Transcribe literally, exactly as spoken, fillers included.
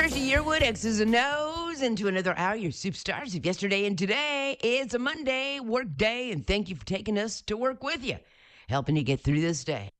Trisha Yearwood, X's and O's, into another hour. Your superstars of yesterday and today. It's a Monday work day, and thank you for taking us to work with you, helping you get through this day.